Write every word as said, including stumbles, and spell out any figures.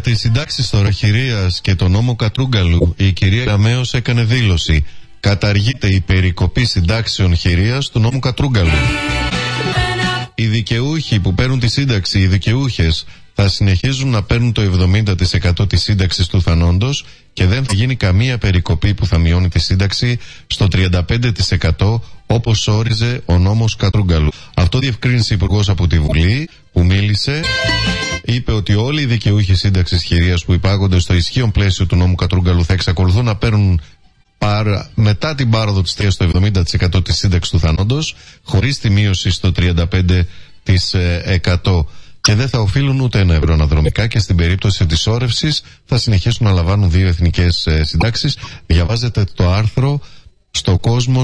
τις συντάξεις θωρακιρίας και τον νόμο Κατρούγκαλου, η κυρία Ραμέως έκανε δήλωση. Καταργείται η περικοπή συντάξεων χειρίας του νόμου Κατρούγκαλου. Οι δικαιούχοι που παίρνουν τη σύνταξη, οι δικαιούχες, θα συνεχίζουν να παίρνουν το εβδομήντα τοις εκατό της σύνταξης του θανόντος και δεν θα γίνει καμία περικοπή που θα μειώνει τη σύνταξη στο τριάντα πέντε τοις εκατό όπως όριζε ο νόμος Κατρούγκαλου. Αυτό διευκρίνησε η Υπουργός από τη Βουλή που μίλησε. Είπε ότι όλοι οι δικαιούχοι σύνταξης χειρίας που υπάγονται στο ισχύον πλαίσιο του νόμου Κατρούγκαλου θα εξακολουθούν να παίρνουν παρά, μετά την πάροδο της θείας στο εβδομήντα τοις εκατό της σύνταξης του θανόντος, χωρίς τη μείωση στο τριάντα πέντε τοις εκατό. Και δεν θα οφείλουν ούτε ένα ευρώ αναδρομικά και στην περίπτωση της όρευσης θα συνεχίσουν να λαμβάνουν δύο εθνικές συντάξεις. Διαβάζετε το άρθρο στο κόσμο.